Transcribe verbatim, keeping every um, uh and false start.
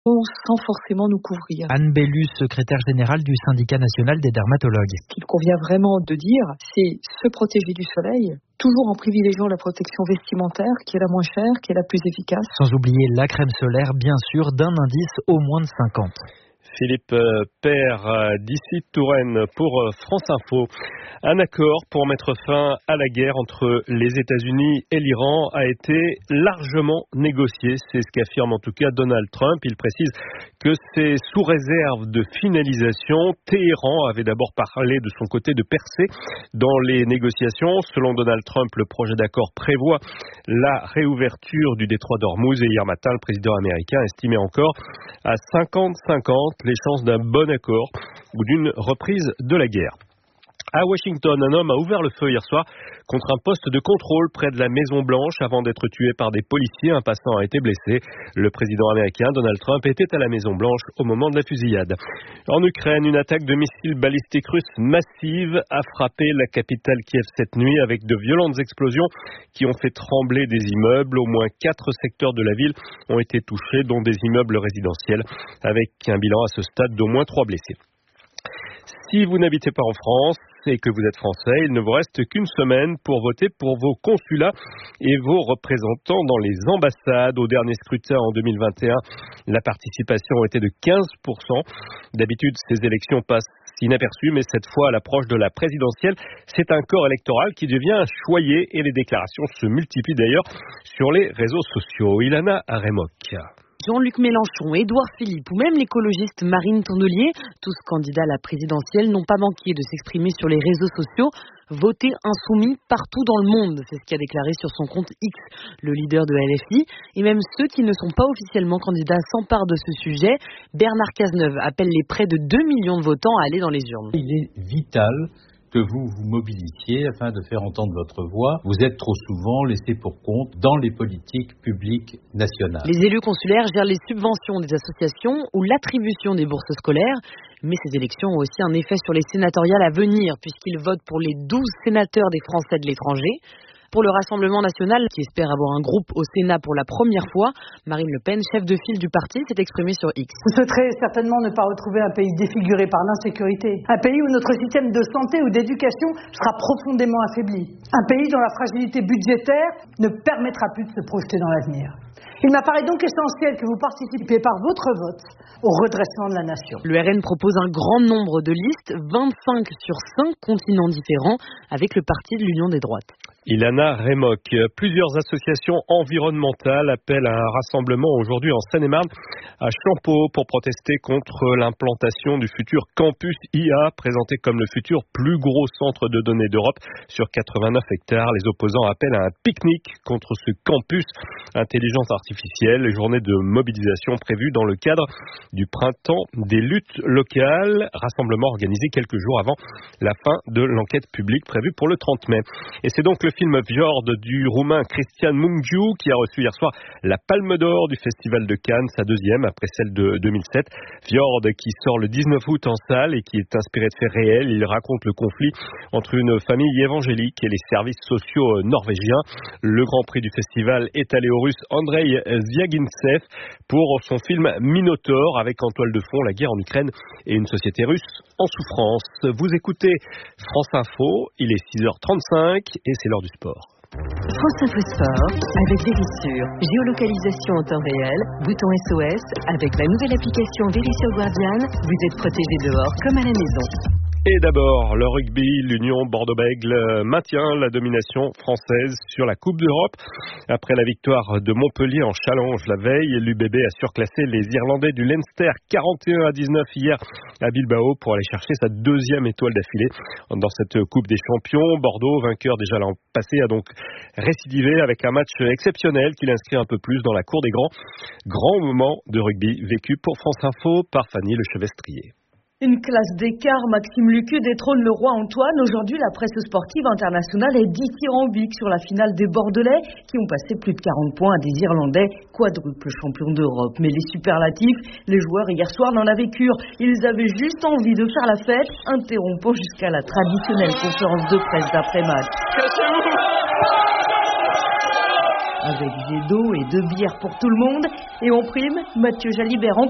sans forcément nous couvrir. Anne Bellus, secrétaire générale du syndicat national des dermatologues. Ce qu'il convient vraiment de dire, c'est se protéger du soleil, toujours en privilégiant la protection vestimentaire, qui est la moins chère, qui est la plus efficace. Sans oublier la crème solaire, bien sûr, d'un indice au moins de cinquante. Philippe Père d'ici Touraine pour France Info. Un accord pour mettre fin à la guerre entre les États-Unis et l'Iran a été largement négocié. C'est ce qu'affirme en tout cas Donald Trump. Il précise que c'est sous réserve de finalisation. Téhéran avait d'abord parlé de son côté de percer dans les négociations. Selon Donald Trump, le projet d'accord prévoit la réouverture du détroit d'Ormuz et hier matin, le président américain estimait encore à cinquante cinquante les chances d'un bon accord ou d'une reprise de la guerre. À Washington, un homme a ouvert le feu hier soir contre un poste de contrôle près de la Maison-Blanche avant d'être tué par des policiers. Un passant a été blessé. Le président américain Donald Trump était à la Maison-Blanche au moment de la fusillade. En Ukraine, une attaque de missiles balistiques russes massive a frappé la capitale Kiev cette nuit avec de violentes explosions qui ont fait trembler des immeubles. Au moins quatre secteurs de la ville ont été touchés, dont des immeubles résidentiels, avec un bilan à ce stade d'au moins trois blessés. Si vous n'habitez pas en France et que vous êtes français, il ne vous reste qu'une semaine pour voter pour vos consulats et vos représentants dans les ambassades. Au dernier scrutin en deux mille vingt et un, la participation était de quinze pour cent. D'habitude, ces élections passent inaperçues, mais cette fois, à l'approche de la présidentielle, c'est un corps électoral qui devient choyé et les déclarations se multiplient d'ailleurs sur les réseaux sociaux. Ilana Aremoc. Jean-Luc Mélenchon, Édouard Philippe ou même l'écologiste Marine Tondelier, tous candidats à la présidentielle, n'ont pas manqué de s'exprimer sur les réseaux sociaux. Voter insoumis partout dans le monde, c'est ce qu'a déclaré sur son compte X le leader de L F I. Et même ceux qui ne sont pas officiellement candidats s'emparent de ce sujet. Bernard Cazeneuve appelle les près de deux millions de votants à aller dans les urnes. Il est vital que vous vous mobilisiez afin de faire entendre votre voix. Vous êtes trop souvent laissés pour compte dans les politiques publiques nationales. Les élus consulaires gèrent les subventions des associations ou l'attribution des bourses scolaires. Mais ces élections ont aussi un effet sur les sénatoriales à venir, puisqu'ils votent pour les douze sénateurs des Français de l'étranger. Pour le Rassemblement national, qui espère avoir un groupe au Sénat pour la première fois, Marine Le Pen, chef de file du parti, s'est exprimée sur X. Vous souhaiterez certainement ne pas retrouver un pays défiguré par l'insécurité. Un pays où notre système de santé ou d'éducation sera profondément affaibli. Un pays dont la fragilité budgétaire ne permettra plus de se projeter dans l'avenir. Il m'apparaît donc essentiel que vous participiez par votre vote au redressement de la nation. Le R N propose un grand nombre de listes, vingt-cinq sur cinq continents différents, avec le parti de l'Union des droites. Ilana Remoc. Plusieurs associations environnementales appellent à un rassemblement aujourd'hui en Seine-et-Marne à Champeaux pour protester contre l'implantation du futur campus I A, présenté comme le futur plus gros centre de données d'Europe sur quatre-vingt-neuf hectares. Les opposants appellent à un pique-nique contre ce campus intelligence artificielle. Les journées de mobilisation prévues dans le cadre du printemps des luttes locales. Rassemblement organisé quelques jours avant la fin de l'enquête publique prévue pour le trente mai. Et c'est donc le film Fjord du roumain Cristian Mungiu qui a reçu hier soir la Palme d'Or du Festival de Cannes, sa deuxième après celle de deux mille sept. Fjord qui sort le dix-neuf août en salle et qui est inspiré de faits réels. Il raconte le conflit entre une famille évangélique et les services sociaux norvégiens. Le grand prix du festival est allé au russe Andrei Zviagintsev pour son film Minotaur avec en toile de fond la guerre en Ukraine et une société russe en souffrance. Vous écoutez France Info, il est six heures trente-cinq et c'est l'heure du sport. France Info Sport avec Vérissure. Géolocalisation en temps réel, bouton S O S. Avec la nouvelle application Vérissure Guardian, vous êtes protégé dehors comme à la maison. Et d'abord, le rugby, l'Union Bordeaux-Bègles maintient la domination française sur la Coupe d'Europe. Après la victoire de Montpellier en challenge la veille, l'U B B a surclassé les Irlandais du Leinster quarante et un à dix-neuf hier à Bilbao pour aller chercher sa deuxième étoile d'affilée dans cette Coupe des Champions. Bordeaux, vainqueur déjà l'an passé, a donc récidivé avec un match exceptionnel qui l'inscrit un peu plus dans la cour des grands. Grand moment de rugby vécu pour France Info par Fanny Lechevestrier. Une classe d'écart, Maxime Lucu détrône le roi Antoine. Aujourd'hui, la presse sportive internationale est dithyrambique sur la finale des Bordelais qui ont passé plus de quarante points à des Irlandais, quadruple champions d'Europe. Mais les superlatifs, les joueurs hier soir n'en avaient cure. Ils avaient juste envie de faire la fête, interrompant jusqu'à la traditionnelle conférence de presse d'après-match. Avec des d'eau et deux bières pour tout le monde. Et en prime, Mathieu Jalibert